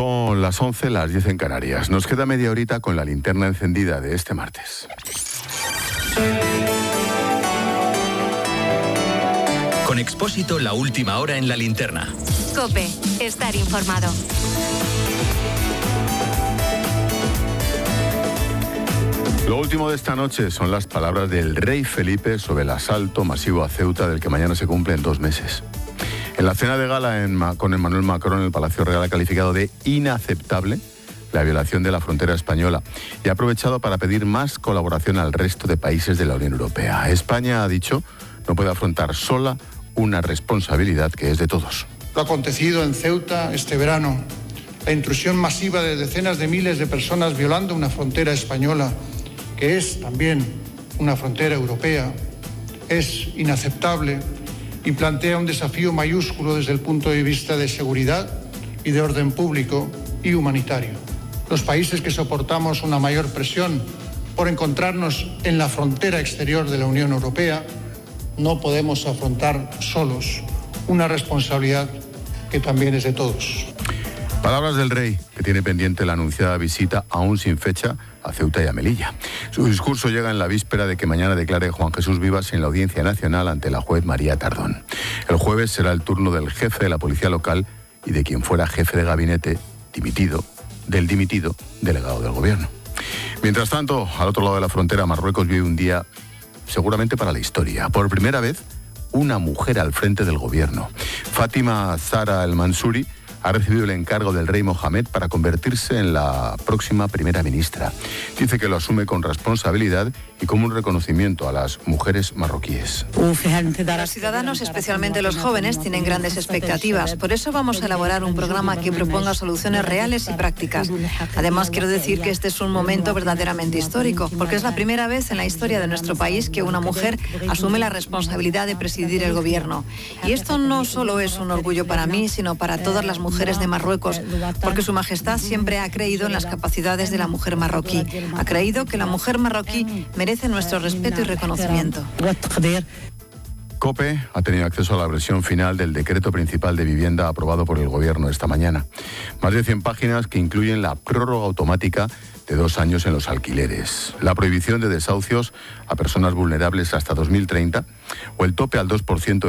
Son las 11, las 10 en Canarias. Nos queda media horita con la linterna encendida de este martes. Con Expósito, la última hora en la linterna. COPE, estar informado. Lo último de esta noche son las palabras del rey Felipe sobre el asalto masivo a Ceuta del que mañana se cumplen 2 meses. En la cena de gala con Emmanuel Macron en el Palacio Real ha calificado de inaceptable la violación de la frontera española y ha aprovechado para pedir más colaboración al resto de países de la Unión Europea. España, ha dicho, no puede afrontar sola una responsabilidad que es de todos. Lo acontecido en Ceuta este verano, la intrusión masiva de decenas de miles de personas violando una frontera española, que es también una frontera europea, es inaceptable y plantea un desafío mayúsculo desde el punto de vista de seguridad y de orden público y humanitario. Los países que soportamos una mayor presión por encontrarnos en la frontera exterior de la Unión Europea no podemos afrontar solos una responsabilidad que también es de todos. Palabras del rey, que tiene pendiente la anunciada visita, aún sin fecha, a Ceuta y a Melilla. Su discurso llega en la víspera de que mañana declare Juan Jesús Vivas en la Audiencia Nacional ante la juez María Tardón. El jueves será el turno del jefe de la policía local y de quien fuera jefe de gabinete del dimitido delegado del gobierno. Mientras tanto, al otro lado de la frontera, Marruecos vive un día seguramente para la historia. Por primera vez, una mujer al frente del gobierno. Fátima Zahra El Mansouri ha recibido el encargo del rey Mohamed para convertirse en la próxima primera ministra. Dice que lo asume con responsabilidad y como un reconocimiento a las mujeres marroquíes. Los ciudadanos, especialmente los jóvenes, tienen grandes expectativas. Por eso vamos a elaborar un programa que proponga soluciones reales y prácticas. Además, quiero decir que este es un momento verdaderamente histórico, porque es la primera vez en la historia de nuestro país que una mujer asume la responsabilidad de presidir el gobierno. Y esto no solo es un orgullo para mí, sino para todas las mujeres de Marruecos, porque Su Majestad siempre ha creído en las capacidades de la mujer marroquí. Ha creído que la mujer marroquí merece nuestro respeto y reconocimiento. COPE ha tenido acceso a la versión final del decreto principal de vivienda aprobado por el gobierno esta mañana. Más de 100 páginas que incluyen la prórroga automática de 2 años en los alquileres, la prohibición de desahucios a personas vulnerables hasta 2030 o el tope al 2%